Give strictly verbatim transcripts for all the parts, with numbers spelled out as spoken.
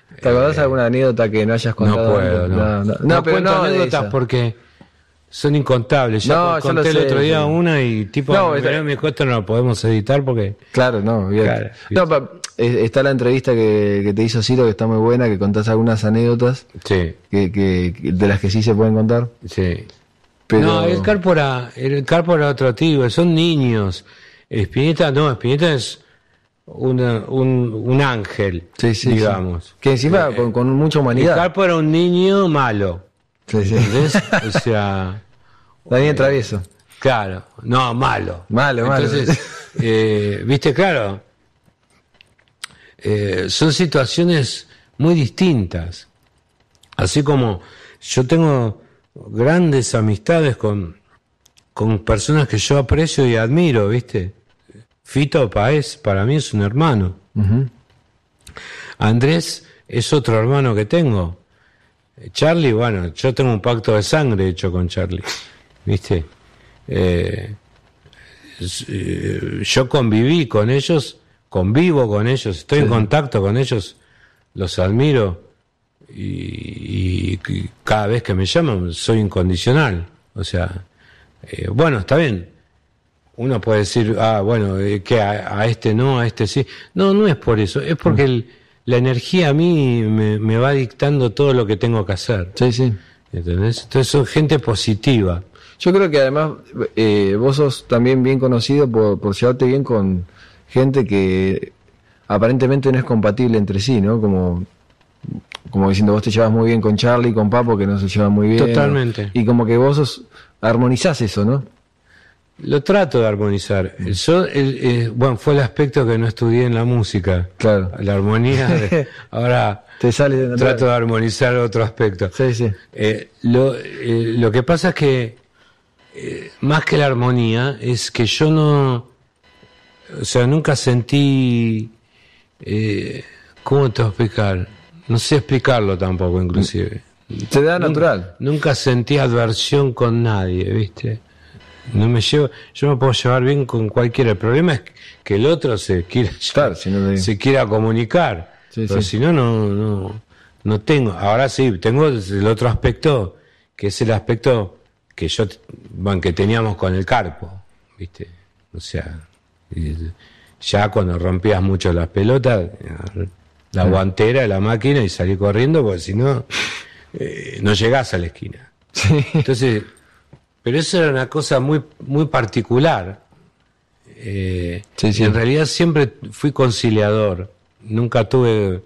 ¿Te acordás eh, alguna anécdota que no hayas contado? No puedo, no. No, no, no, no pero cuento no anécdotas porque son incontables. Ya no, conté el sé, otro día pero... una y tipo, no, me, está... me cuesta, no lo podemos editar porque... Claro, no, bien. Claro, no, pa, está la entrevista que, que te hizo Ciro, que está muy buena, que contás algunas anécdotas. Sí. Que, que, de las que sí se pueden contar. Sí. Pero... No, el Cárpora, el Cárpora otro tipo, son niños. Spinetta, no, Spinetta es una, un, un ángel, sí, sí, digamos. Sí. Que encima eh, con, con mucha humanidad. El Cárpora era un niño malo. Sí, sí. ¿Entendés? O sea... Daniel Travieso. Claro, no, malo. Malo, malo. Entonces, eh, viste, claro, eh, son situaciones muy distintas. Así como yo tengo grandes amistades con, con personas que yo aprecio y admiro, viste. Fito Páez para mí es un hermano. Uh-huh. Andrés es otro hermano que tengo. Charlie, bueno, yo tengo un pacto de sangre hecho con Charlie, viste. Eh, yo conviví con ellos, convivo con ellos, estoy sí. en contacto con ellos, los admiro y, y cada vez que me llaman soy incondicional. O sea, eh, bueno, está bien. Uno puede decir, ah, bueno, eh, que a, a este no, a este sí. No, no es por eso, es porque el, la energía a mí me, me va dictando todo lo que tengo que hacer. Sí, sí. ¿Entendés? Entonces son gente positiva. Yo creo que además eh, vos sos también bien conocido por, por llevarte bien con gente que aparentemente no es compatible entre sí, ¿no? Como, como diciendo, vos te llevas muy bien con Charlie, con Papo, que no se llevan muy bien. Totalmente. ¿No? Y como que vos sos, armonizás eso, ¿no? Lo trato de armonizar. Yo, el, eh, bueno, fue el aspecto que no estudié en la música. Claro. La armonía. De, ahora te sale de trato de armonizar otro aspecto. Sí, sí. Eh, lo, eh, lo que pasa es que Eh, más que la armonía, es que yo no, o sea, nunca sentí, eh, ¿cómo te voy a explicar? No sé explicarlo tampoco, inclusive. Te da natural. Nunca, nunca sentí adversión con nadie, ¿viste? No me llevo, yo me puedo llevar bien con cualquiera. El problema es que el otro se quiera, claro, si no te... se quiera comunicar, sí, pero sí. si no, no, no, no tengo. Ahora sí, tengo el otro aspecto, que es el aspecto que yo, bueno, que teníamos con el Carpo, ¿viste? O sea, ya cuando rompías mucho las pelotas, la guantera de la máquina y salí corriendo, porque si no, eh, no llegás a la esquina. Sí. Entonces, pero eso era una cosa muy, muy particular. Eh, sí, sí. En realidad siempre fui conciliador, nunca tuve,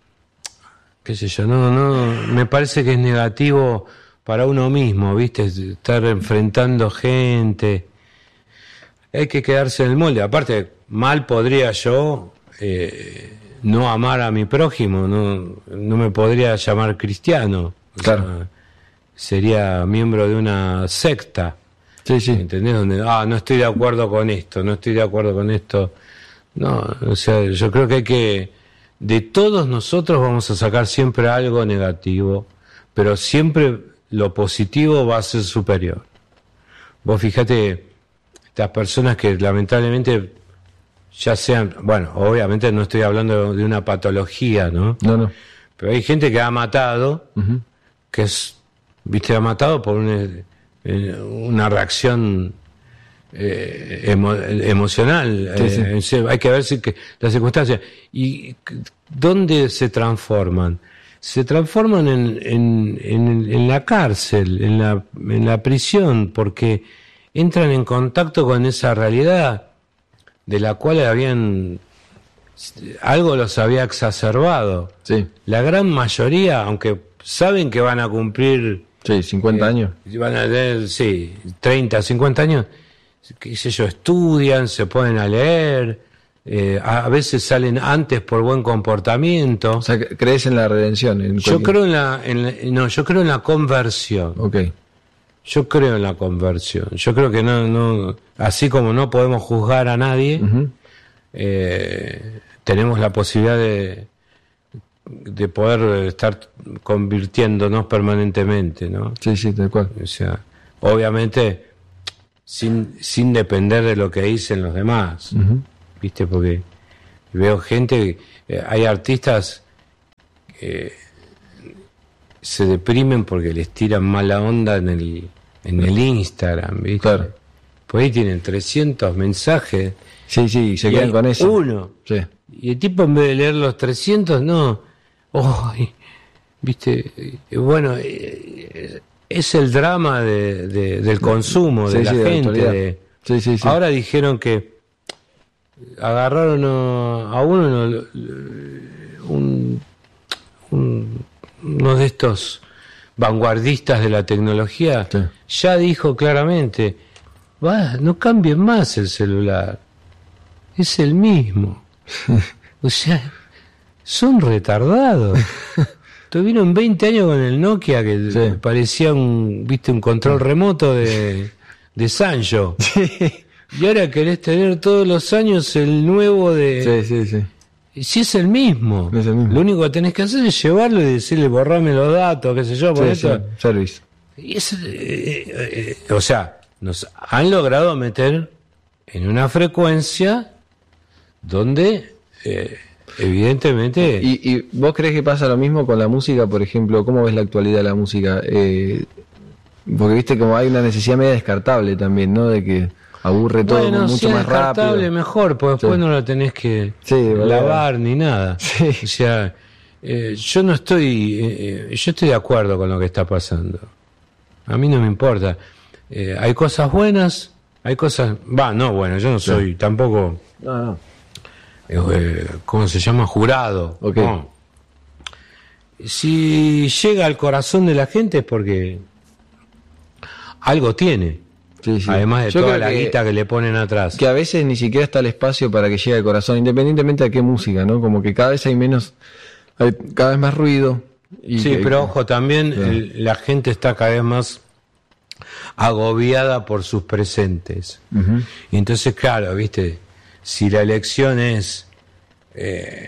qué sé yo, no, no, me parece que es negativo para uno mismo, ¿viste? Estar enfrentando gente. Hay que quedarse en el molde. Aparte, mal podría yo eh, no amar a mi prójimo, no, no me podría llamar cristiano. Claro. O sea, sería miembro de una secta. Sí, sí. ¿Entendés? Donde, ah, no estoy de acuerdo con esto, no estoy de acuerdo con esto. No, o sea, yo creo que hay que... De todos nosotros vamos a sacar siempre algo negativo, pero siempre... lo positivo va a ser superior. Vos fíjate, estas personas que lamentablemente ya sean, bueno, obviamente no estoy hablando de una patología, ¿no? No, no. Pero hay gente que ha matado, uh-huh. que es, viste, ha matado por una, una reacción eh, emo, emocional. Sí, sí. Eh, hay que ver si que las circunstancias. ¿Y dónde se transforman? Se transforman en, en, en, en la cárcel, en la, en la prisión, porque entran en contacto con esa realidad de la cual habían algo los había exacerbado. Sí. La gran mayoría, aunque saben que van a cumplir sí, cincuenta eh, años, van a tener, sí, treinta, cincuenta años, qué sé yo, estudian, se ponen a leer. Eh, a veces salen antes por buen comportamiento. O sea, ¿crees en la redención? En yo cualquier... creo en la, en la, no, yo creo en la conversión. Okay. Yo creo en la conversión. Yo creo que no, no, así como no podemos juzgar a nadie, uh-huh. eh, tenemos la posibilidad de, de poder estar convirtiéndonos permanentemente, ¿no? Sí, sí, tal cual. O sea, obviamente sin, sin depender de lo que dicen los demás. Uh-huh. ¿Viste? Porque veo gente, eh, hay artistas eh, se deprimen porque les tiran mala onda en el, en el Instagram, ¿viste? Claro. Por ahí tienen trescientos mensajes. Sí, sí, se y quedan hay con eso. Uno. Sí. Y el tipo, en vez de leer los trescientos, no. Oh, ¿viste? Bueno, eh, es el drama de, de, del consumo, Sí, de la sí, de la gente. actualidad. De, Sí, sí, sí. Ahora dijeron que agarraron a, a uno, un, un, uno de estos vanguardistas de la tecnología, Sí. ya dijo claramente, va, no cambien más el celular, es el mismo. O sea, son retardados. Tuvieron veinte años con el Nokia que Sí. parecía un, viste, un control remoto de, de Sancho. Sí, Y ahora querés tener todos los años el nuevo de... sí, sí, sí. Y si es el mismo. Es el mismo. Lo único que tenés que hacer es llevarlo y decirle, borrame los datos, qué sé yo, por Sí, eso. sí, service. Y es, eh, eh, eh, o sea, nos han logrado meter en una frecuencia donde, eh, evidentemente... ¿Y, ¿Y vos crees que pasa lo mismo con la música, por ejemplo? ¿Cómo ves la actualidad de la música? Eh, porque viste como hay una necesidad media descartable también, ¿no? De que aburre todo bueno, mucho si es más descartable, rápido. mejor, porque después Sí. no la tenés que Sí, verdad. lavar ni nada. Sí. O sea, eh, yo no estoy, eh, eh, yo estoy de acuerdo con lo que está pasando. A mí no me importa. Eh, hay cosas buenas, hay cosas, va, no, bueno, yo no soy tampoco, No, no. eh, ¿cómo se llama? Jurado. Ok. No. Si llega al corazón de la gente es porque algo tiene. Sí, sí. Además de Yo toda creo la que- guita que le ponen atrás. Que a veces ni siquiera está el espacio para que llegue al corazón, independientemente de qué música, ¿no? Como que cada vez hay menos, hay cada vez más ruido. Y Sí, que- pero ojo, también Claro. el- la gente está cada vez más agobiada por sus presentes. Ujú. Y entonces, claro, viste, si la elección es eh,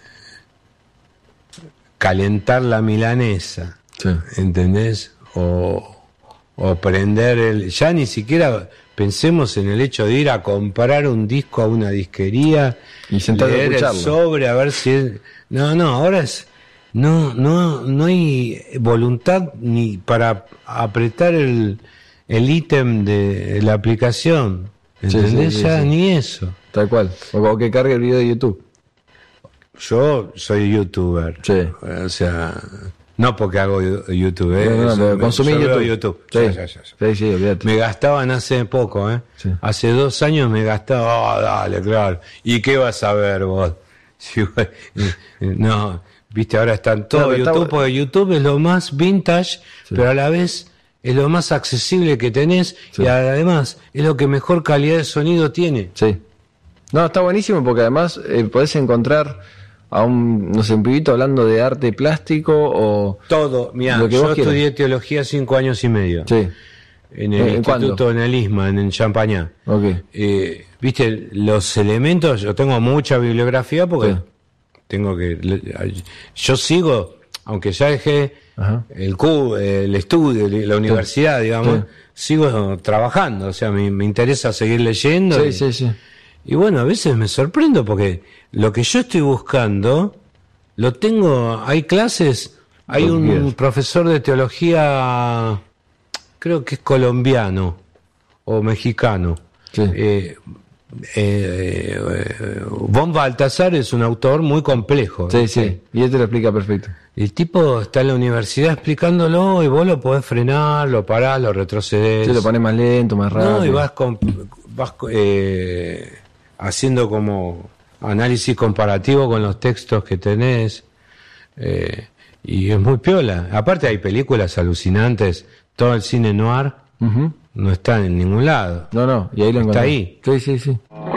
calentar la milanesa, Sí. ¿entendés? O, o prender el... Ya ni siquiera pensemos en el hecho de ir a comprar un disco a una disquería Y sentarte a leer el escucharlo. sobre a ver si es... No, no, ahora es... No, no, no hay voluntad ni para apretar el el ítem de la aplicación. Sí, ¿Entendés? sí, sí, ya sí. ni eso. Tal cual. O, o que cargue el video de YouTube. Yo soy youtuber. Sí. O sea, no porque hago yu- YouTube, ¿eh? No, no, Eso pero me- consumí yo veo YouTube. YouTube. Sí, Ya, ya, ya, ya. sí, sí, olvídate. Me gastaban hace poco, ¿eh? Sí. Hace dos años me gastaba, ah, dale, claro. ¿Y qué vas a ver vos? Sí, bueno, eh, eh, no, viste, ahora están todo No, pero está YouTube, bu- porque YouTube es lo más vintage, pero a la vez es lo más accesible que tenés Sí. y además es lo que mejor calidad de sonido tiene. Sí. No, está buenísimo porque además eh, podés encontrar a un, no sé, un pibito hablando de arte plástico o... Todo, mira, Lo que yo vos quieras. estudié teología cinco años y medio. Sí, En el ¿En- en Instituto cuándo? en el ISMA, en, en Champañá. ok. Eh, Viste, los elementos, yo tengo mucha bibliografía porque Sí. tengo que... le- Yo sigo, aunque ya dejé Ajá. el Q, el estudio, la universidad, digamos, Sí. sigo trabajando, o sea, me, me interesa seguir leyendo. Sí, y, sí, sí. y bueno, a veces me sorprendo porque lo que yo estoy buscando, lo tengo, hay clases, hay Lo que un quieras. profesor de teología, creo que es colombiano o mexicano. Sí. Eh, eh, eh, Von Baltasar es un autor muy complejo. Sí, ¿viste? sí. Y él te lo explica perfecto. El tipo está en la universidad explicándolo y vos lo podés frenar, lo parás, lo retrocedés. Sí, lo pones más lento, más rápido. No, y vas, con- vas eh, haciendo como análisis comparativo con los textos que tenés. eh, y es muy piola. Aparte hay películas alucinantes. Todo el cine noir Ujú. no está en ningún lado. No, no, y ahí lo Está encontrás. ahí. Sí, sí, sí.